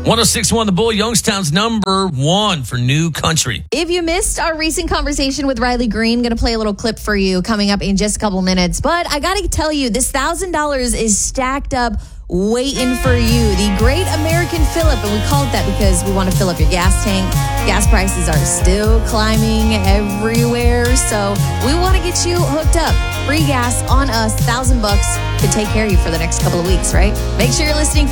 106.1 The Bull, Youngstown's number one for new country. If you missed our recent conversation with Riley Green, going to play a little clip for you coming up in just a couple minutes. But I got to tell you, this $1,000 is stacked up waiting for you. The Great American Fill-Up, and we call it that because we want to fill up your gas tank. Gas prices are still climbing everywhere, so we want to get you hooked up. Free gas on us, $1,000 could take care of you for the next couple of weeks, right? Make sure you're listening